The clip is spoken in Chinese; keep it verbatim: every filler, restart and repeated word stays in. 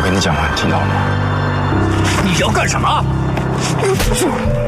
跟你讲话，你听到了吗？ 你要干什么？